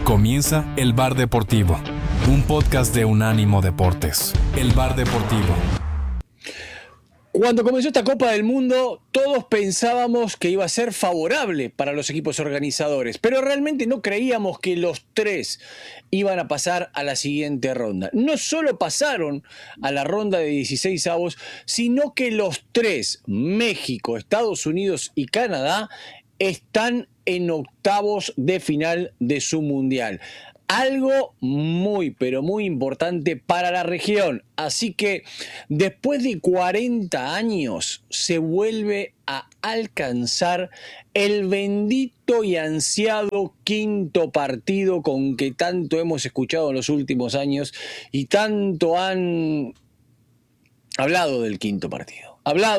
Comienza El Bar Deportivo, un podcast de Unánimo Deportes. El Bar Deportivo. Cuando comenzó esta Copa del Mundo, todos pensábamos que iba a ser favorable para los equipos organizadores, pero realmente no creíamos que los tres iban a pasar a la siguiente ronda. No solo pasaron a la ronda de 16avos, sino que los tres, México, Estados Unidos y Canadá, están en octavos de final de su mundial. Algo muy, pero muy importante para la región. Así que después de 40 años se vuelve a alcanzar el bendito y ansiado quinto partido con que tanto hemos escuchado en los últimos años y tanto han hablado del quinto partido.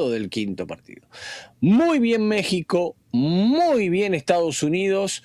Muy bien México, muy bien Estados Unidos,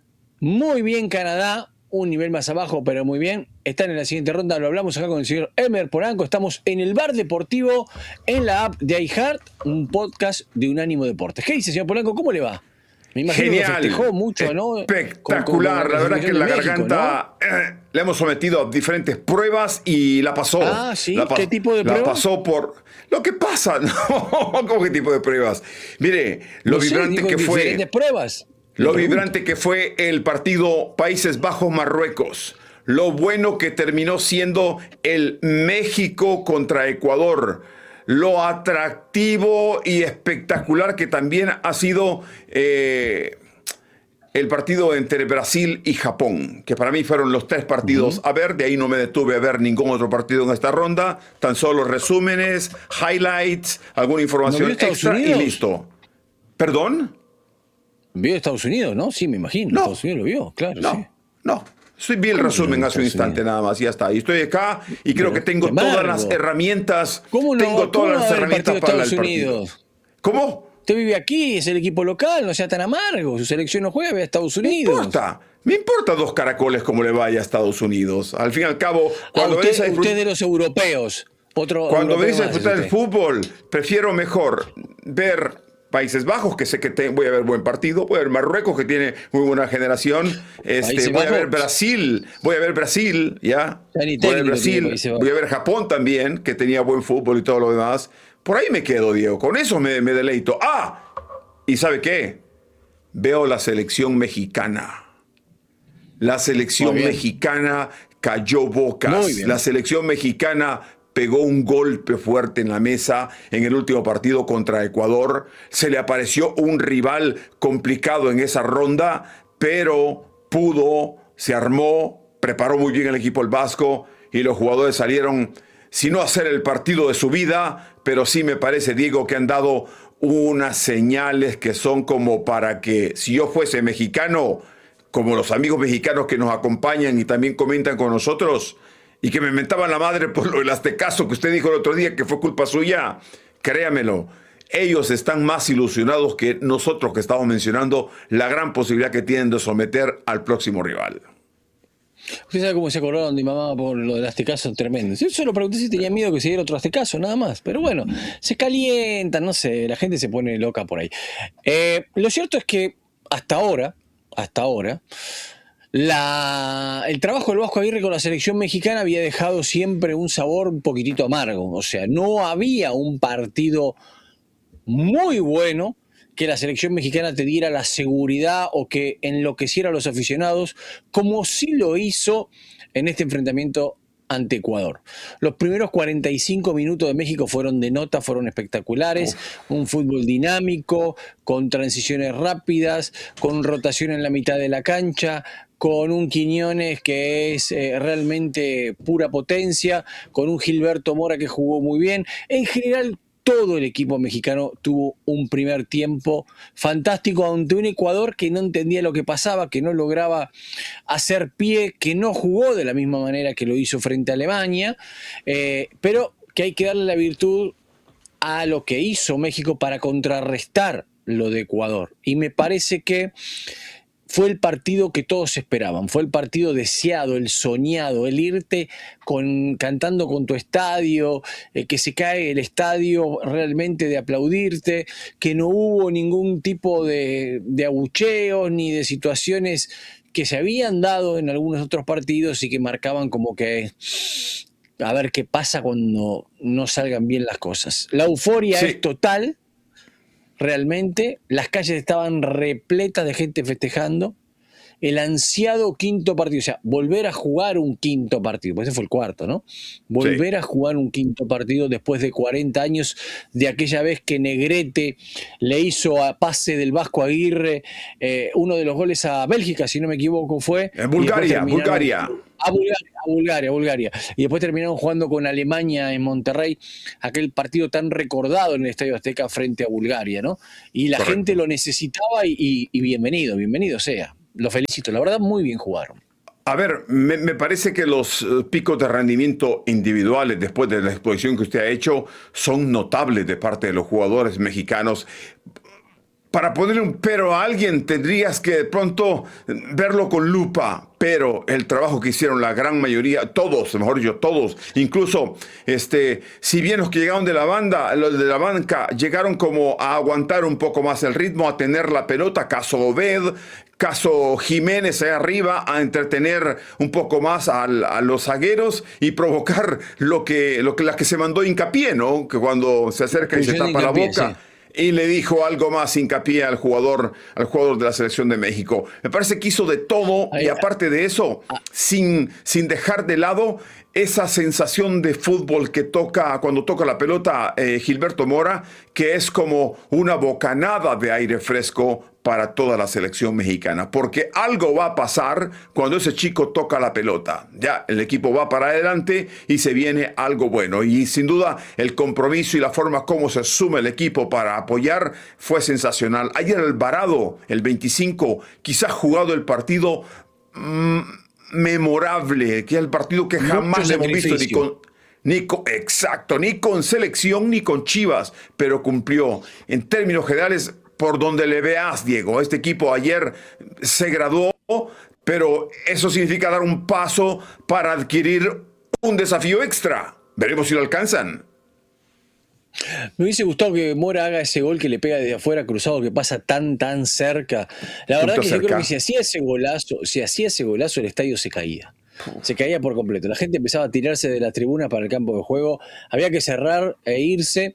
muy bien Canadá, un nivel más abajo, pero muy bien. Están en la siguiente ronda, lo hablamos acá con el señor Emer Polanco. Estamos en el Bar Deportivo, en la app de iHeart, un podcast de Unánimo Deportes. ¿Qué dice, señor Polanco? ¿Cómo le va? Me imagino Genial, que festejó mucho, ¿no? Espectacular, la verdad que la México, garganta, ¿no? Le hemos sometido a diferentes pruebas y la pasó. Ah, ¿sí? ¿Qué tipo de pruebas? La pasó por... Lo que pasa, ¿no? ¿Cómo qué tipo de pruebas? Mire, lo no vibrante sé, que fue... diferentes pruebas. Lo vibrante que fue el partido Países Bajos-Marruecos. Lo bueno que terminó siendo el México contra Ecuador. Lo atractivo y espectacular que también ha sido el partido entre Brasil y Japón, que para mí fueron los tres partidos a ver. De ahí no me detuve a ver ningún otro partido en esta ronda. Tan solo resúmenes, highlights, alguna información extra y listo. ¿Perdón? Vio Estados Unidos, ¿no? Sí, me imagino. No. Estados Unidos lo vio, claro. No, sí. no. Vi el resumen hace un instante nada más y ya está. Y estoy acá y creo que tengo todas las herramientas. Tengo todas las herramientas para el partido. ¿Cómo? Usted vive aquí, es el equipo local, no sea tan amargo. Su selección no juega, ve a Estados Unidos. Me importa dos caracoles como le vaya a Estados Unidos. Al fin y al cabo, cuando usted de los europeos. Cuando venís a disfrutar el fútbol, prefiero mejor ver Países Bajos, que sé que voy a ver buen partido, voy a ver Marruecos, que tiene muy buena generación, voy a ver Brasil, ¿ya? Voy a ver Brasil, voy a ver Japón también, que tenía buen fútbol y todo lo demás. Por ahí me quedo, Diego, con eso me deleito. ¿Y sabe qué? Veo la selección mexicana. La selección mexicana cayó bocas. La selección mexicana pegó un golpe fuerte en la mesa en el último partido contra Ecuador. Se le apareció un rival complicado en esa ronda, pero pudo, se armó, preparó muy bien el equipo el vasco y los jugadores salieron, si no a hacer el partido de su vida, pero sí me parece, Diego, que han dado unas señales que son como para que si yo fuese mexicano, como los amigos mexicanos que nos acompañan y también comentan con nosotros, y que me mentaban la madre por lo del aztecaso que usted dijo el otro día que fue culpa suya, créamelo, ellos están más ilusionados que nosotros que estamos mencionando la gran posibilidad que tienen de someter al próximo rival. Usted sabe cómo se acordaron de mi mamá por lo del aztecaso tremendo. Yo solo pregunté si tenía miedo que se diera otro aztecaso, nada más. Pero bueno, se calientan, no sé, la gente se pone loca por ahí. Lo cierto es que hasta ahora, el trabajo del Vasco Aguirre con la selección mexicana había dejado siempre un sabor un poquitito amargo. O sea, no había un partido muy bueno que la selección mexicana te diera la seguridad o que enloqueciera a los aficionados, como sí lo hizo en este enfrentamiento ante Ecuador. Los primeros 45 minutos de México fueron de nota, fueron espectaculares, un fútbol dinámico, con transiciones rápidas, con rotación en la mitad de la cancha, con un Quiñones que es realmente pura potencia, con un Gilberto Mora que jugó muy bien. En general, todo el equipo mexicano tuvo un primer tiempo fantástico ante un Ecuador que no entendía lo que pasaba, que no lograba hacer pie, que no jugó de la misma manera que lo hizo frente a Alemania, pero que hay que darle la virtud a lo que hizo México para contrarrestar lo de Ecuador. Y me parece que fue el partido que todos esperaban, fue el partido deseado, el soñado, el irte cantando con tu estadio, que se cae el estadio realmente de aplaudirte, que no hubo ningún tipo de abucheos ni de situaciones que se habían dado en algunos otros partidos y que marcaban como que a ver qué pasa cuando no salgan bien las cosas. La euforia es total, realmente. Las calles estaban repletas de gente festejando. El ansiado quinto partido, o sea, volver a jugar un quinto partido, pues ese fue el cuarto, ¿no? Volver a jugar un quinto partido después de 40 años de aquella vez que Negrete le hizo a pase del Vasco Aguirre uno de los goles a Bélgica, si no me equivoco, fue. Bulgaria. Bulgaria. Y después terminaron jugando con Alemania en Monterrey, aquel partido tan recordado en el Estadio Azteca frente a Bulgaria, ¿no? Y la gente lo necesitaba y bienvenido sea. Lo felicito, la verdad, muy bien jugaron. A ver, me parece que los picos de rendimiento individuales después de la exposición que usted ha hecho son notables de parte de los jugadores mexicanos. Para ponerle un pero a alguien tendrías que de pronto verlo con lupa, pero el trabajo que hicieron la gran mayoría, todos, incluso si bien los que llegaron de la banda, los de la banca, llegaron como a aguantar un poco más el ritmo, a tener la pelota, caso Obed, caso Jiménez ahí arriba, a entretener un poco más a los zagueros y provocar lo que se mandó Hincapié, ¿no? Que cuando se acerca y se tapa la boca. Sí. Y le dijo algo más Hincapié al jugador de la selección de México. Me parece que hizo de todo y aparte de eso, sin dejar de lado esa sensación de fútbol que cuando toca la pelota Gilberto Mora, que es como una bocanada de aire fresco para toda la selección mexicana, porque algo va a pasar cuando ese chico toca la pelota. Ya el equipo va para adelante y se viene algo bueno. Y sin duda el compromiso y la forma como se sume el equipo para apoyar fue sensacional. Ayer Alvarado, el 25, quizás jugado el partido memorable, que es el partido que jamás le hemos visto ni con selección ni con Chivas, pero cumplió. En términos generales, por donde le veas, Diego, este equipo ayer se graduó, pero eso significa dar un paso para adquirir un desafío extra. Veremos si lo alcanzan. Me hubiese gustado que Mora haga ese gol que le pega desde afuera cruzado, que pasa tan cerca. La verdad que yo creo que si hacía ese golazo, el estadio se caía. Se caía por completo. La gente empezaba a tirarse de las tribunas para el campo de juego. Había que cerrar e irse.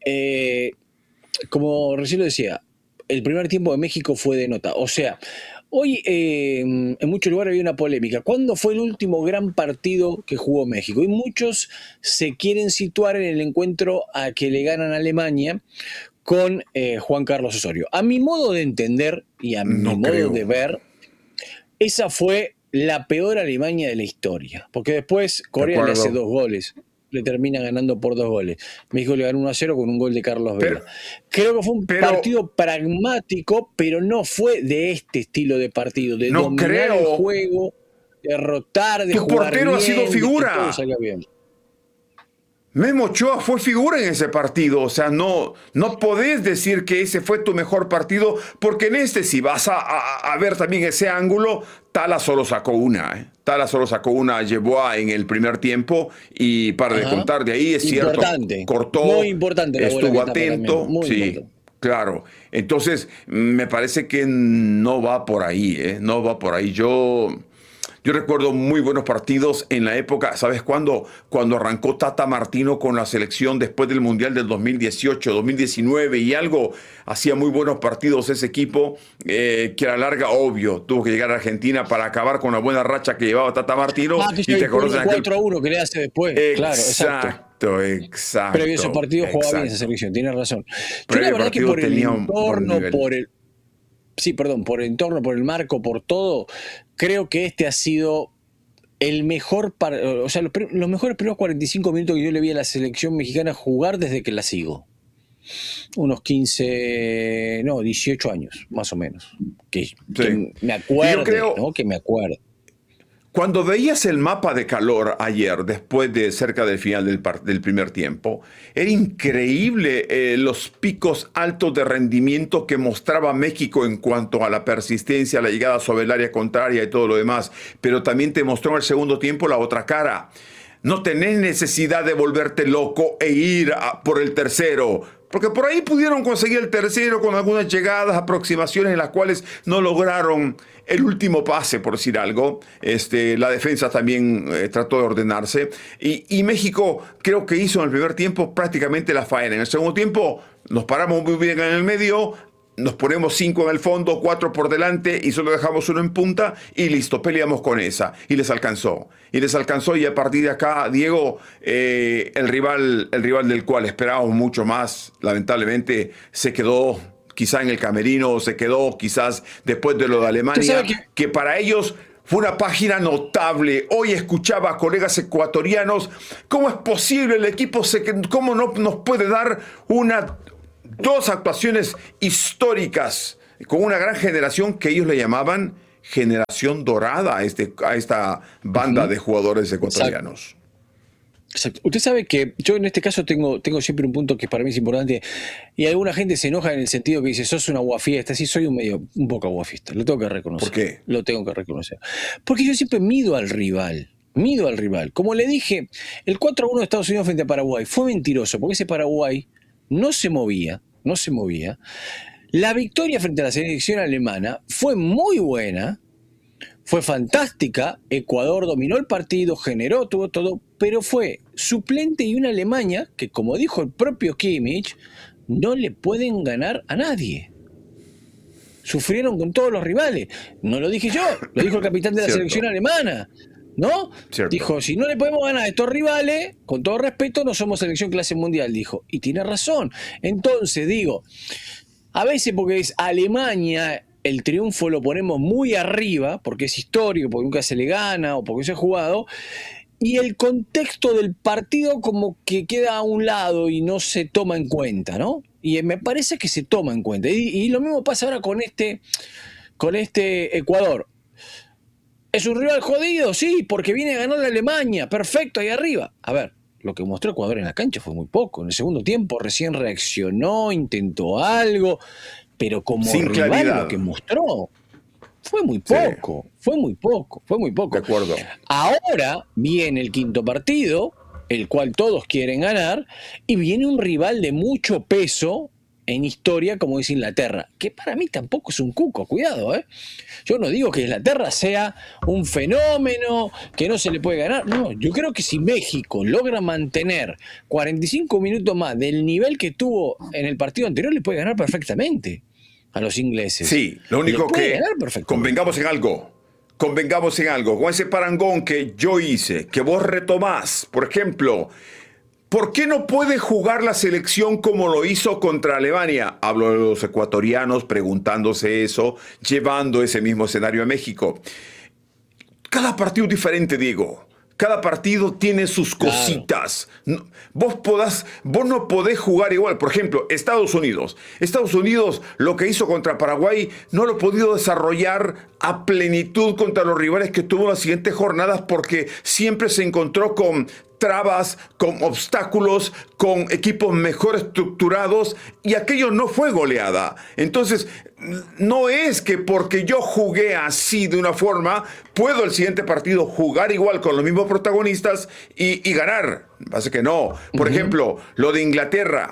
Como recién lo decía, el primer tiempo de México fue de nota. O sea, hoy en muchos lugares había una polémica. ¿Cuándo fue el último gran partido que jugó México? Y muchos se quieren situar en el encuentro a que le ganan a Alemania con Juan Carlos Osorio. A mi modo de entender y a mi modo de ver, esa fue la peor Alemania de la historia. Porque después Corea le hace 2 goles. Le termina ganando por 2 goles. México le ganó 1-0 con un gol de Carlos Vela. Creo que fue un partido pragmático, pero no fue de este estilo de partido, de dominar el juego, derrotar, de jugar bien. Tu portero ha sido figura. Todo salga bien. Memo Ochoa fue figura en ese partido, o sea, no podés decir que ese fue tu mejor partido, porque en si vas a ver también ese ángulo, Tala solo sacó una, Tala solo sacó una a Yeboah en el primer tiempo y para de contar de ahí, es cierto, cortó, muy importante, estuvo atento, sí, claro. Entonces, me parece que no va por ahí, no va por ahí. Yo recuerdo muy buenos partidos en la época, ¿sabes cuándo? Cuando arrancó Tata Martino con la selección después del Mundial del 2018, 2019 y algo, hacía muy buenos partidos ese equipo, que a la larga, obvio, tuvo que llegar a Argentina para acabar con la buena racha que llevaba Tata Martino. Que y te conoces 4-1 que le hace después. Exacto. Pero en esos partidos jugaba bien esa selección, tienes razón. Yo la verdad que por el entorno, por el entorno, por el marco, por todo, creo que este ha sido el mejor, o sea, los mejores primeros 45 minutos que yo le vi a la selección mexicana jugar desde que la sigo. Unos 18 años, más o menos. Que me acuerdo, que me acuerdo. Cuando veías el mapa de calor ayer, después de cerca del final del primer tiempo, era increíble los picos altos de rendimiento que mostraba México en cuanto a la persistencia, la llegada sobre el área contraria y todo lo demás. Pero también te mostró en el segundo tiempo la otra cara. No tenés necesidad de volverte loco e ir por el tercero. Porque por ahí pudieron conseguir el tercero con algunas llegadas, aproximaciones en las cuales no lograron el último pase, por decir algo. La defensa también trató de ordenarse. Y México creo que hizo en el primer tiempo prácticamente la faena. En el segundo tiempo nos paramos muy bien en el medio, nos ponemos 5 en el fondo, 4 por delante y solo dejamos 1 en punta y listo, peleamos con esa. Y les alcanzó. Y a partir de acá, Diego, el rival del cual esperábamos mucho más, lamentablemente se quedó quizá en el camerino, se quedó quizás después de lo de Alemania, que para ellos fue una página notable. Hoy escuchaba a colegas ecuatorianos, ¿cómo es posible el equipo? ¿Cómo no nos puede dar dos actuaciones históricas con una gran generación que ellos le llamaban generación dorada a esta banda de jugadores ecuatorianos? Exacto. Usted sabe que yo en este caso tengo siempre un punto que para mí es importante y alguna gente se enoja en el sentido que dice, sos una aguafiesta. Sí, soy un poco aguafiesta, lo tengo que reconocer. ¿Por qué? Lo tengo que reconocer. Porque yo siempre mido al rival. Como le dije, el 4-1 de Estados Unidos frente a Paraguay fue mentiroso, porque ese Paraguay no se movía. La victoria frente a la selección alemana fue muy buena, fue fantástica. Ecuador dominó el partido, generó, tuvo todo, pero fue suplente y una Alemania que, como dijo el propio Kimmich, no le pueden ganar a nadie. Sufrieron con todos los rivales. No lo dije yo, lo dijo el capitán de la selección alemana. ¿No? Cierto. Dijo, si no le podemos ganar a estos rivales, con todo respeto, no somos selección clase mundial, dijo. Y tiene razón. Entonces, digo, a veces porque es Alemania, el triunfo lo ponemos muy arriba, porque es histórico, porque nunca se le gana o porque se ha jugado, y el contexto del partido como que queda a un lado y no se toma en cuenta, ¿no? Y me parece que se toma en cuenta. Y lo mismo pasa ahora con este Ecuador. ¿Es un rival jodido? Sí, porque viene a ganar la Alemania. Perfecto, ahí arriba. A ver, lo que mostró Ecuador en la cancha fue muy poco. En el segundo tiempo recién reaccionó, intentó algo, pero como sin rival claridad. Lo que mostró fue muy poco, fue muy poco. De acuerdo. Ahora viene el quinto partido, el cual todos quieren ganar, y viene un rival de mucho peso en historia como es Inglaterra, que para mí tampoco es un cuco, cuidado, ¿eh? Yo no digo que Inglaterra sea un fenómeno, que no se le puede ganar, no, yo creo que si México logra mantener 45 minutos más del nivel que tuvo en el partido anterior, le puede ganar perfectamente a los ingleses. Sí, lo único que convengamos en algo, con ese parangón que yo hice, que vos retomás, por ejemplo, ¿por qué no puede jugar la selección como lo hizo contra Alemania? Hablo de los ecuatorianos preguntándose eso, llevando ese mismo escenario a México. Cada partido es diferente, Diego. Cada partido tiene sus cositas. Claro. Vos no podés jugar igual. Por ejemplo, Estados Unidos. Estados Unidos, lo que hizo contra Paraguay, no lo ha podido desarrollar a plenitud contra los rivales que tuvo en las siguientes jornadas porque siempre se encontró con trabas, con obstáculos, con equipos mejor estructurados y aquello no fue goleada. Entonces, no es que porque yo jugué así de una forma, puedo el siguiente partido jugar igual con los mismos protagonistas y ganar. Pasa que no. Por ejemplo, lo de Inglaterra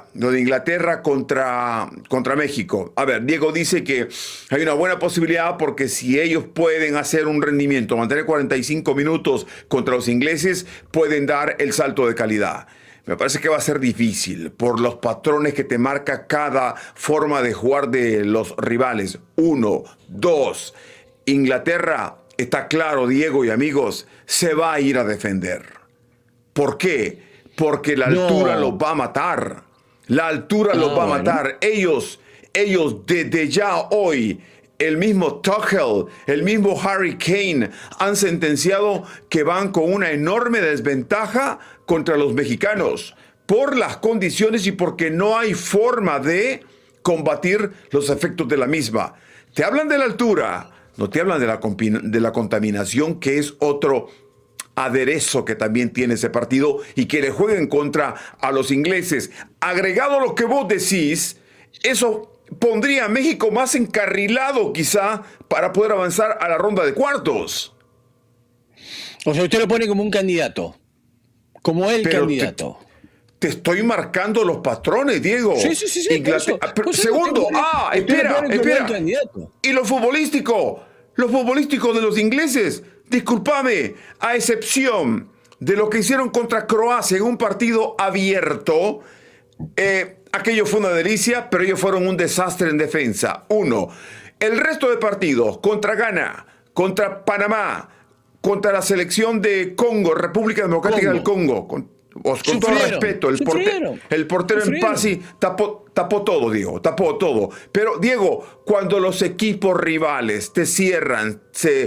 contra México. A ver, Diego dice que hay una buena posibilidad porque si ellos pueden hacer un rendimiento, mantener 45 minutos contra los ingleses, pueden dar el salto de calidad. Me parece que va a ser difícil por los patrones que te marca cada forma de jugar de los rivales. 1, 2. Inglaterra, está claro, Diego y amigos, se va a ir a defender. ¿Por qué? Porque la altura los va a matar. La altura los va a matar. Ellos desde ya hoy, el mismo Tuchel, el mismo Harry Kane han sentenciado que van con una enorme desventaja contra los mexicanos por las condiciones y porque no hay forma de combatir los efectos de la misma. Te hablan de la altura, no te hablan de la contaminación, que es otro aderezo que también tiene ese partido y que le jueguen contra a los ingleses. Agregado a lo que vos decís, eso pondría a México más encarrilado quizá para poder avanzar a la ronda de cuartos. O sea, usted lo pone como un candidato, como el candidato. Te estoy marcando los patrones, Diego. Sí. Segundo, espera. Y lo futbolístico de los ingleses, discúlpame, a excepción de lo que hicieron contra Croacia en un partido abierto, aquello fue una delicia, pero ellos fueron un desastre en defensa. Uno, el resto de partidos, contra Ghana, contra Panamá, contra la selección de Congo, República Democrática del Congo, con todo respeto, el portero en Pasi tapó todo, Diego, tapó todo. Pero, Diego, cuando los equipos rivales te cierran,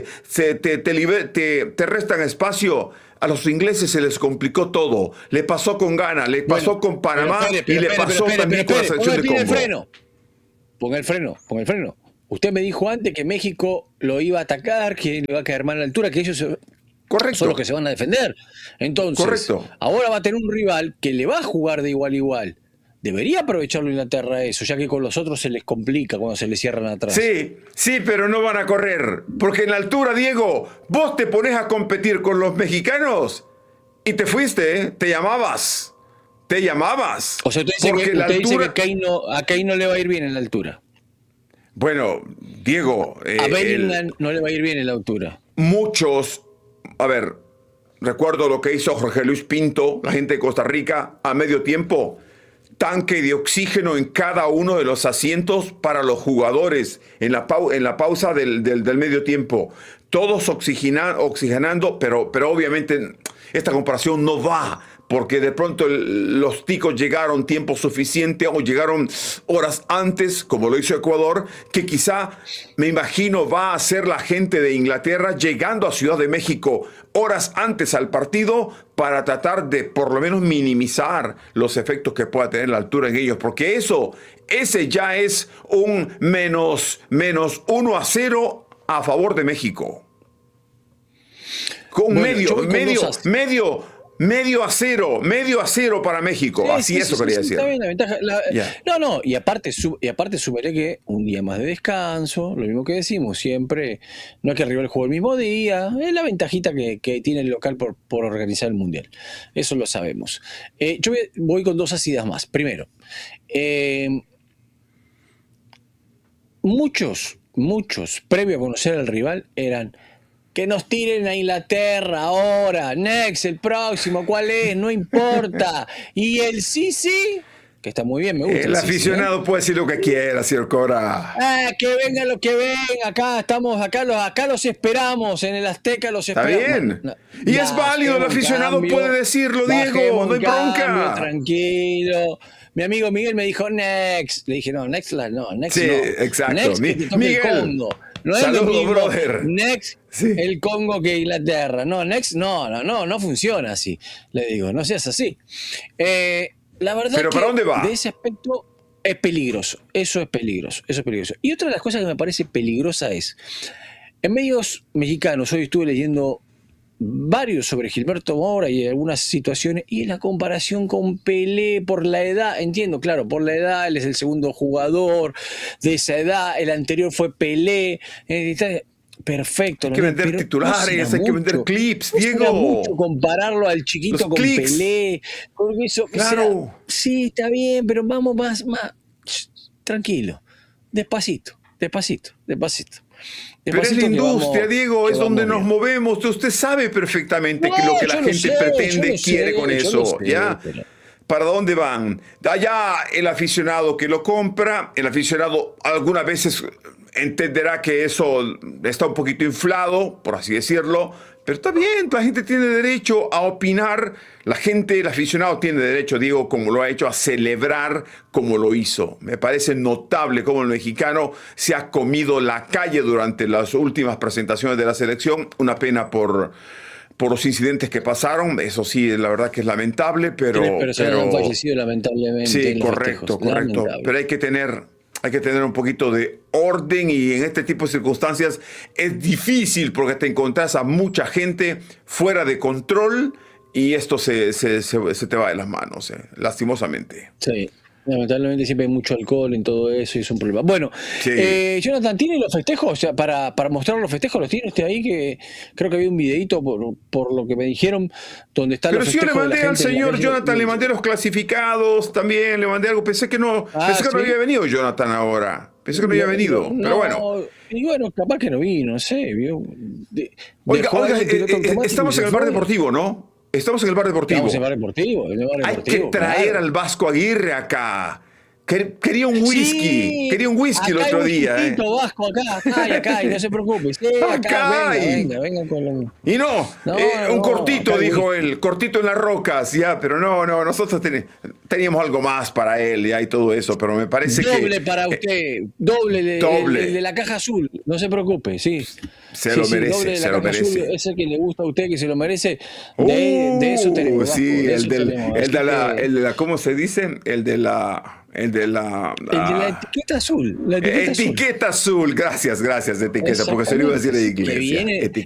te restan espacio, a los ingleses se les complicó todo. Le pasó con Ghana, le pasó con Panamá y le pasó también con la selección de Congo. Ponga el freno. Usted me dijo antes que México lo iba a atacar, que le iba a caer mal a la altura, que ellos son los que se van a defender. Entonces, ahora va a tener un rival que le va a jugar de igual a igual. Debería aprovecharlo Inglaterra eso, ya que con los otros se les complica cuando se les cierran atrás. Sí, pero no van a correr. Porque en la altura, Diego, vos te pones a competir con los mexicanos y te fuiste, ¿eh? Te llamabas. O sea, usted dice que a Kane no le va a ir bien en la altura. Bueno, Diego... a Bellingham no le va a ir bien en la altura. Muchos... A ver, recuerdo lo que hizo Jorge Luis Pinto, la gente de Costa Rica, a medio tiempo. Tanque de oxígeno en cada uno de los asientos para los jugadores en la pausa del medio tiempo. Todos oxigenando, pero obviamente esta comparación no va, porque de pronto los ticos llegaron tiempo suficiente o llegaron horas antes, como lo hizo Ecuador, que quizá, me imagino, va a ser la gente de Inglaterra llegando a Ciudad de México horas antes al partido para tratar de por lo menos minimizar los efectos que pueda tener la altura en ellos, porque ese ya es un menos 1-0 a favor de México. Con medio a cero para México. Quería decir. Está bien, la ventaja. No, y aparte súmele que un día más de descanso, lo mismo que decimos siempre, no es que el rival juegue el mismo día, es la ventajita que tiene el local por organizar el Mundial. Eso lo sabemos. Yo voy con dos asidas más. Primero, muchos, previo a conocer al rival, eran... Que nos tiren a Inglaterra ahora, next, el próximo, ¿cuál es? No importa. Y el sí, que está muy bien, me gusta. El aficionado puede decir lo que quiera, señor Cora. Que venga lo que venga, acá los esperamos, en el Azteca los esperamos. Está bien. Y es válido, el aficionado puede decirlo, Diego, no hay bronca. Tranquilo. Mi amigo Miguel me dijo next. Le dije, next no. Sí, exacto. Next, Miguel. Congo. No es lo mismo brother. Next el Congo que Inglaterra. No, next no funciona así. Le digo, no seas así. La verdad ¿Pero para dónde va? De ese aspecto es peligroso. Eso es peligroso. Y otra de las cosas que me parece peligrosa es, en medios mexicanos, hoy estuve leyendo varios sobre Gilberto Mora y algunas situaciones, y la comparación con Pelé por la edad, entiendo, claro, por la edad, él es el segundo jugador de esa edad, el anterior fue Pelé, perfecto. Hay que vender titulares, hay que vender clips, Diego. Mucho compararlo al chiquito con Pelé, porque eso, claro. Sí, está bien, pero vamos más tranquilo, despacito. Pero es la industria, Diego, es donde nos movemos. Usted sabe perfectamente que lo que la gente pretende, quiere con eso. ¿Ya? ¿Para dónde van? Allá el aficionado que lo compra, el aficionado algunas veces entenderá que eso está un poquito inflado, por así decirlo, pero está bien, la gente tiene derecho a opinar, el aficionado tiene derecho, Diego, como lo ha hecho, a celebrar como lo hizo. Me parece notable cómo el mexicano se ha comido la calle durante las últimas presentaciones de la selección. Una pena por los incidentes que pasaron, eso sí, la verdad que es lamentable, pero han fallecido lamentablemente. Sí, correcto. Lamentable. Pero hay que tener un poquito de orden, y en este tipo de circunstancias es difícil porque te encontrás a mucha gente fuera de control y esto se te va de las manos, lastimosamente. Sí. Lamentablemente siempre hay mucho alcohol en todo eso y es un problema. Bueno, Sí. Jonathan, ¿tiene los festejos? O sea, para mostrar los festejos, ¿los tiene usted ahí? Que creo que había un videito, por lo que me dijeron, donde están Pero los si yo le festejos de la mandé al gente en la señor calle. Jonathan, le mandé los clasificados también, le mandé algo. Pensé que no ¿Sí? había venido Jonathan ahora. Pensé que no había venido, pero bueno. Y bueno, capaz que no vino, no sé. Oiga, estamos en el bar deportivo, ¿no? Estamos en el bar deportivo. Estamos en el bar deportivo. Hay que traer al Vasco Aguirre acá. Quería un whisky. Quería un whisky el otro día. Vasco, acá, y no se preocupe. Sí, acá, venga con lo... Y un cortito, dijo él, cortito en las rocas, ya, pero no, nosotros teníamos algo más para él, ya, y todo eso, pero me parece doble para usted, doble. El de la caja azul, no se preocupe, sí. Se lo merece, doble de la se lo merece. Azul, ese que le gusta a usted, que se lo merece, de eso tenemos. Vasco, sí, de el de la, ¿cómo se dice? El de la etiqueta azul. Etiqueta azul, gracias de etiqueta, porque se lo iba a decir en inglés.